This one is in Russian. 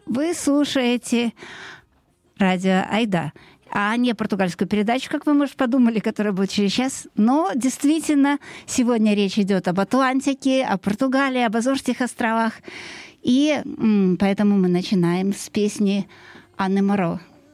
Вы слушаете радио Айда, а не португальскую передачу, как вы, может, подумали, которая будет через час. Но действительно, сегодня речь идет об Атлантике, о Португалии, об Азорских островах. И поэтому мы начинаем с песни Анны Моро.